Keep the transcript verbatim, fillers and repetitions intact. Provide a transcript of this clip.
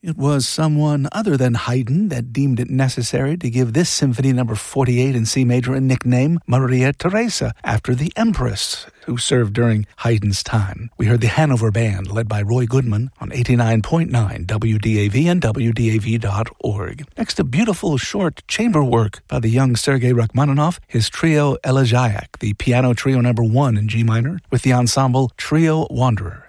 It was someone other than Haydn that deemed it necessary to give this Symphony Number forty-eight in C major a nickname, Maria Theresa, after the Empress, who served during Haydn's time. We heard the Hanover Band, led by Roy Goodman, on eighty-nine point nine W D A V and W D A V dot org. Next, a beautiful short chamber work by the young Sergei Rachmaninoff, his trio Elegiac, the piano trio number one in G minor, with the ensemble Trio Wanderer.